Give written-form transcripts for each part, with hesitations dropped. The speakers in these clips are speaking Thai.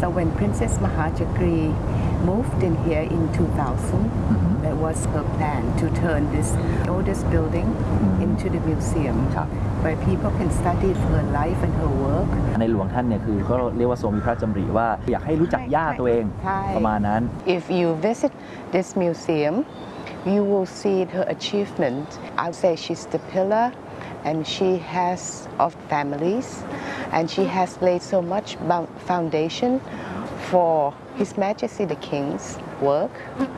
So when Princess Mahachakri moved in here in 2000, that was her plan to turn this oldest building into the museum, where people can study her life and her work. ในหลวงท่านเนี่ยคือก็เรียกว่าทรงมีพระราชดำริว่าอยากให้รู้จักย่าตัวเองประมาณนั้น If you visit this museum, you will see her achievement. I would say she's the pillar, and she has of families, and she has laid so much foundation for His Majesty the King's work,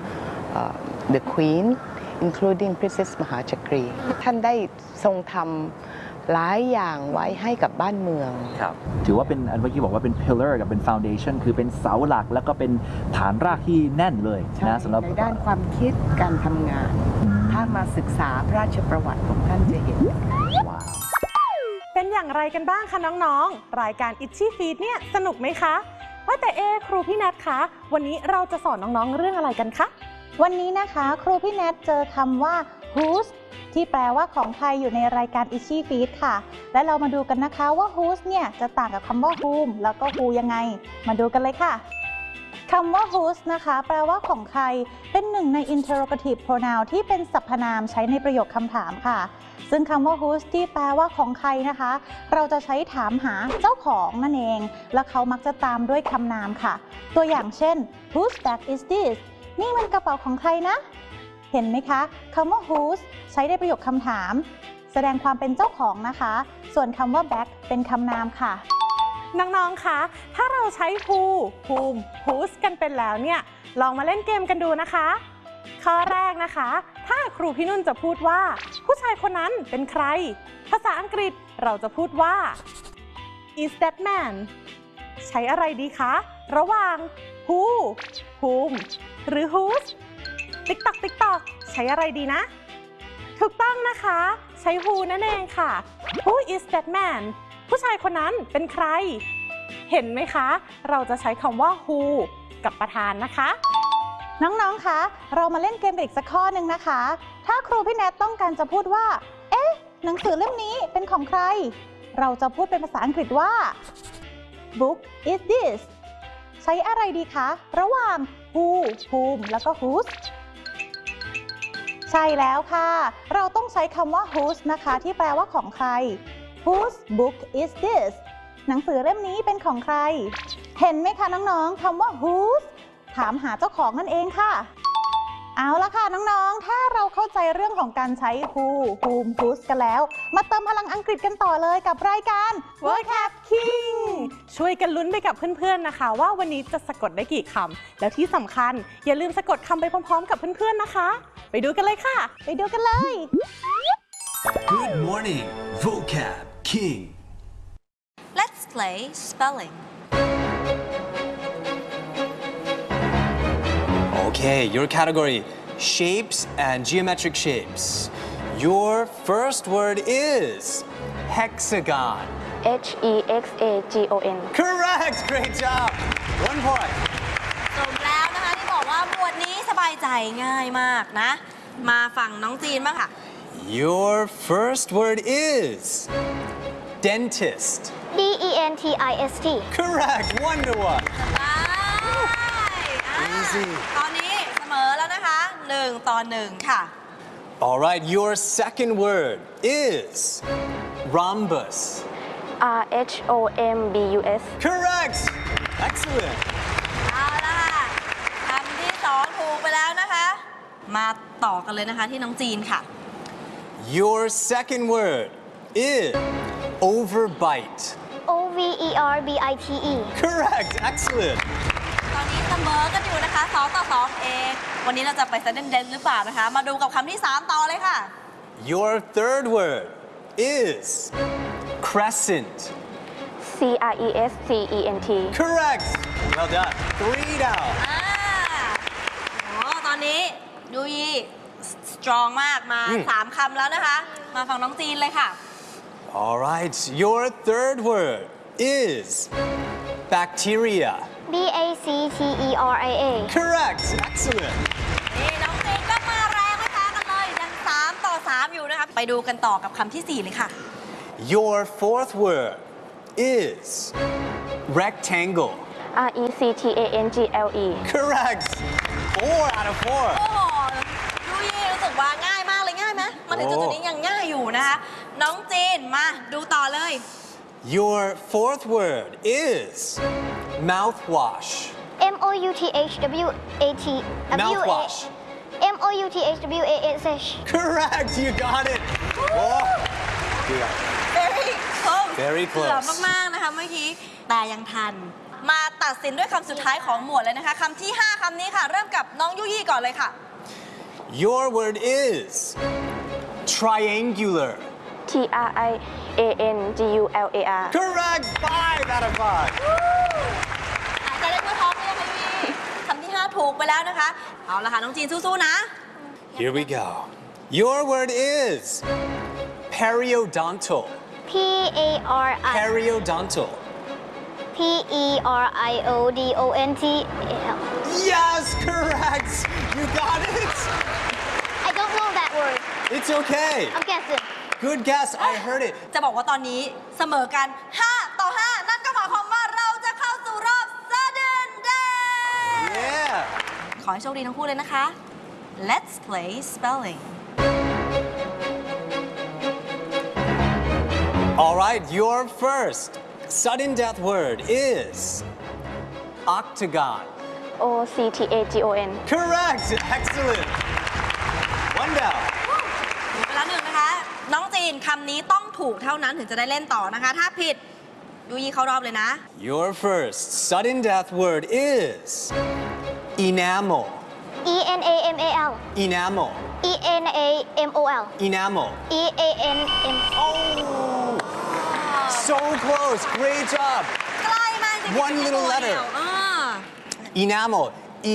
the Queen, including Princess Mahachakri. ท่านได้ทรงทำหลายอย่างไว้ให้กับบ้านเมืองครับถือว่าเป็นอันเมื่อกี้บอกว่าเป็น pillar กับเป็น foundation คือเป็นเสาหลักแล้วก็เป็นฐานรากที่แน่นเลยนะสำหรับในด้านความคิดการทำงานถ้ามาศึกษาพระราชประวัติของท่านจะเห็นว้าวเป็นอย่างไรกันบ้างคะน้องๆรายการ Itchy Feet เนี่ยสนุกไหมคะว่าแต่ครูพี่แนทคะวันนี้เราจะสอนน้องๆเรื่องอะไรกันคะวันนี้นะคะครูพี่แนทเจอคำว่า whose ที่แปลว่าของใครอยู่ในรายการ Itchy Feet ค่ะและเรามาดูกันนะคะว่า whose เนี่ยจะต่างกับคำว่า whom แล้วก็ who ยังไงมาดูกันเลยค่ะคำว่า whose นะคะแปลว่าของใครเป็นหนึ่งใน interrogative pronoun ที่เป็นสรรพนามใช้ในประโยคคำถามค่ะซึ่งคำว่า whose ที่แปลว่าของใครนะคะเราจะใช้ถามหาเจ้าของนั่นเองและเขามักจะตามด้วยคำนามค่ะตัวอย่างเช่น whose bag is this นี่มันกระเป๋าของใครนะเห็นไหมคะคำว่า whose ใช้ในประโยคคำถามแสดงความเป็นเจ้าของนะคะส่วนคำว่า bag เป็นคำนามค่ะน้องๆคะถ้าเราใช้ who whom whose กันเป็นแล้วเนี่ยลองมาเล่นเกมกันดูนะคะข้อแรกนะคะถ้าครูพี่นุ่นจะพูดว่าผู้ชายคนนั้นเป็นใครภาษาอังกฤษเราจะพูดว่า is that man ใช้อะไรดีคะระหว่าง who whom หรือ whose ติ๊กตอกติ๊กตอกใช้อะไรดีนะถูกต้องนะคะใช้ who นั่นเองค่ะ who is that man ผู้ชายคนนั้นเป็นใครเห็นไหมคะเราจะใช้คำว่า who กับประธานนะคะน้องๆคะเรามาเล่นเกมอีกสักข้อหนึ่งนะคะถ้าครูพี่แนทต้องการจะพูดว่าหนังสือเล่มนี้เป็นของใครเราจะพูดเป็นภาษาอังกฤษว่า book is this ใช้อะไรดีคะระหว่าง who whom แล้วก็ whose ใช่แล้วค่ะเราต้องใช้คำว่า whose นะคะที่แปลว่าของใคร whose book is this หนังสือเล่มนี้เป็นของใครเห็นไหมคะน้องๆคำว่า whose ถามหาเจ้าของนั่นเองค่ะเอาละค่ะน้องๆถ้าเราเข้าใจเรื่องของการใช้ who whom whose กันแล้วมาเติมพลังอังกฤษกันต่อเลยกับรายการ Vocab King ช่วยกันลุ้นไปกับเพื่อนๆนะคะว่าวันนี้จะสะกดได้กี่คำแล้วที่สำคัญอย่าลืมสะกดคำไปพร้อมๆกับเพื่อนๆนะคะไปดูกันเลยค่ะไปดูกันเลย Good morning Vocab King Let's play spelling Okay, your category, shapes and geometric shapes. Your first word is hexagon. Hexagon. Correct! Great job! 1 point. สมแล้วนะคะที่บอกว่าหมวดนี้สบายใจง่ายมากนะมาฝั่งน้องจีนบ้างค่ะ Your first word is dentist. Dentist. Correct! 1 to 1. Easy. ตอนนี้เสมอแล้วนะคะ1 ต่อ 1 ค่ะ All right, your second word is rhombus. Rhombus. Correct! Excellent. เอาละค่ะคำที่2ถูกไปแล้วนะคะมาต่อกันเลยนะคะที่น้องจีนค่ะ Your second word is overbite. Overbite. Correct! Excellent. ตอนนี้เสมอกันอยู่นะคะ2 ต่อ 2 วันนี้เราจะไปเด่นหรือเปล่านะคะมาดูกับคำที่3ต่อเลยค่ะ Your third word is crescent. Crescent. Correct. Well done. 3 down. ตอนนี้ดูยีสตรองมากมา3 คำแล้วนะคะมาฝั่งน้องจีนเลยค่ะ All right. Your third word is bacteria. Bacteria. Correct. Excellent. นี่น้องจีนก็มาแรงไม่แพ้กันเลยยัง3 ต่อ 3 อยู่นะคะไปดูกันต่อกับคำที่4เลยค่ะ Your fourth word is rectangle. RECTANGLE. Correct. 4 out of 4. โอ้โหดูยี่รู้สึกว่าง่ายมากเลยง่ายไหมมาถึงจุดนี้ยังง่ายอยู่นะคะ น้องจีนมาดูต่อเลย Your fourth word is mouthwash. MOUTHWAT. Mouthwash. MOUTHWASH. Correct. You got it. Oh. Yeah. very close Very เกือบ close. มากๆนะคะเมื่อกี้แต่ยังทัน มาตัดสินด้วยคำสุดท้ายของหมวดเลยนะคะคำที่ 5คำนี้ค่ะ เริ่มกับน้องยุยี่ก่อนเลยค่ะ Your word is triangular. TRIANGULAR. Correct. 5 out of 5. หายใจได้ทั่วท้องเลยค่ะยุยี่คำที่ 5 ถูกไปแล้วนะคะ เอาละค่ะ น้องจีนสู้ๆนะ Here we go. Your word is periodontal. PARI. Periodontal. PERIODONTAL. Yes, correct. You got it. I don't know that word. It's okay. I'm guessing. Good guess. I heard it. จะบอกว่าตอนนี้เสมอกัน 5 ต่อ 5 นั่นก็หมายความว่าเราจะเข้าสู่รอบ Sudden Death Yeah. ขอให้โชคดีทั้งคู่เลยนะคะ Let's play spelling All right, your first sudden death word is octagon. OCTAGON. Correct. Excellent. 1 down. ถูกไปแล้วหนึ่งนะคะ น้องจีนคำนี้ต้องถูกเท่านั้นถึงจะได้เล่นต่อนะคะ ถ้าผิดยูยี่เข้ารอบเลยนะ Your first sudden death word is enamel. ENAMAL. Enamel. ENAMOL. Enamel. EANM. Oh! So close. Great job. ใกล้มากจริงๆ One little letter. อ่า Enamel.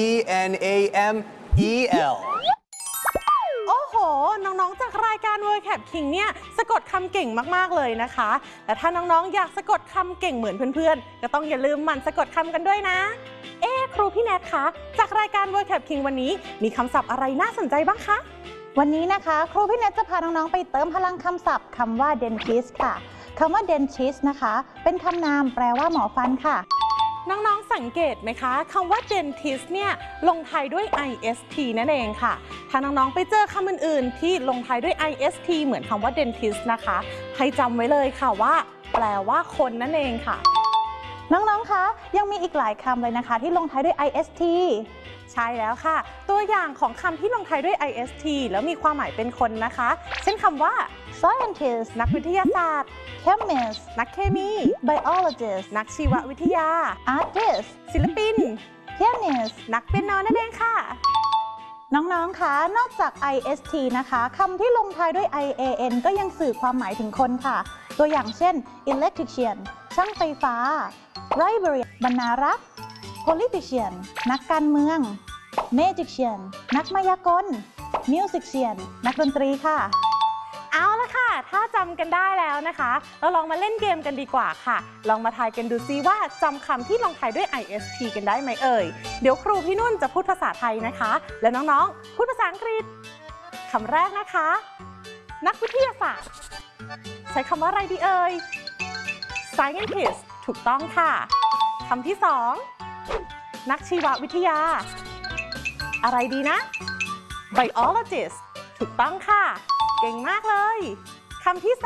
ENAMEL. โอ้โห น้องๆ จากรายการ WordCap King เนี่ยสะกดคำเก่งมากๆ เลยนะคะ แต่ถ้าน้องๆ อยากสะกดคำเก่งเหมือนเพื่อนๆ ก็ต้องอย่าลืมหมั่นสะกดคำกันด้วยนะ ครูพี่แนทคะ จากรายการ WordCap King วันนี้มีคำศัพท์อะไรน่าสนใจบ้างคะวันนี้นะคะครูพี่เนทจะพาน้องๆไปเติมพลังคำศัพท์คำว่า dentist ค่ะคำว่า dentist นะคะเป็นคำนามแปลว่าหมอฟันค่ะน้องๆ สังเกตไหมคะคำว่า dentist เนี่ยลงท้ายด้วย ist นั่นเองค่ะ ถ้าน้องๆ ไปเจอคำอื่นๆ ที่ลงท้ายด้วย ist เหมือนคำว่า dentist นะคะ ให้จำไว้เลยค่ะว่า แปลว่าคนนั่นเองค่ะน้องๆ คะยังมีอีกหลายคำเลยนะคะที่ลงท้ายด้วย ist ใช่แล้วค่ะ ตัวอย่างของคำที่ลงท้ายด้วย ist แล้วมีความหมายเป็นคนนะคะ เช่นคำว่า scientist นักวิทยาศาสตร์ chemist นักเคมี biologist นักชีววิทยา artist ศิลปิน pianist นักเปียโนนั่นเองค่ะน้องๆ คะ นอกจาก ist นะคะคำที่ลงท้ายด้วย ian ก็ยังสื่อความหมายถึงคนค่ะ ตัวอย่างเช่น electrician ช่างไฟฟ้า librarian บรรณารักษ์ politician นักการเมือง magician นักมายากล musician นักดนตรีค่ะเอาละค่ะ ถ้าจำกันได้แล้วนะคะ เราลองมาเล่นเกมกันดีกว่าค่ะ ลองมาทายกันดูซิว่าจำคำที่ลงท้ายด้วย ist กันได้ไหมเอ่ย เดี๋ยวครูพี่นุ่นจะพูดภาษาไทยนะคะ และน้องๆ พูดภาษาอังกฤษคำแรกนะคะ นักวิทยาศาสตร์ ใช้คำว่าอะไรดีเอ่ย scientist ถูกต้องค่ะคำที่สองนักชีววิทยา อะไรดีนะ biologist ถูกต้องค่ะ เก่งมากเลยคำที่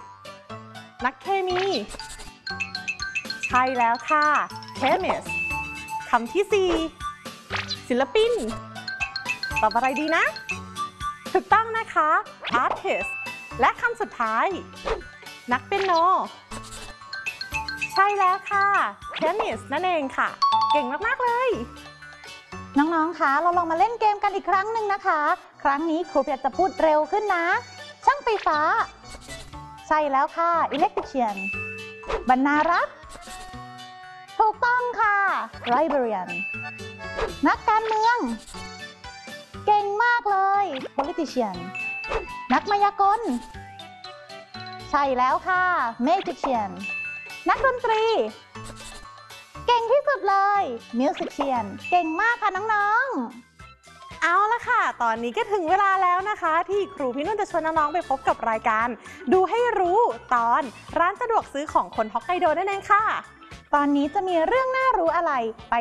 3นักเคมี ใช่แล้วค่ะ chemist คำที่4ศิลปิน ตอบอะไรดีนะ ถูกต้องนะคะ artist และคำสุดท้าย นักเปียโน ใช่แล้วค่ะ pianist นั่นเองค่ะ เก่งมากๆเลยน้องๆ คะ เราลองมาเล่นเกมกันอีกครั้งหนึ่งนะคะ ครั้งนี้ครูเพียรจะพูดเร็วขึ้นนะ ช่างไฟฟ้า ใช่แล้วค่ะ electrician บรรณารักษ์ ถูกต้องค่ะ librarian นักการเมือง เก่งมากเลย politician นักมายากล ใช่แล้วค่ะ magician นักดนตรี เก่งที่สุดเลย musician เก่งมากค่ะน้องๆเอาละค่ะ ตอนนี้ก็ถึงเวลาแล้วนะคะ ที่ครูพี่นุ่นจะชวนน้องๆไปพบกับรายการ ดูให้รู้ตอนร้านสะดวกซื้อของคนฮอกไกโดนั่นเองค่ะตอนนี้จะมีเรื่องน่ารู้อะไรไป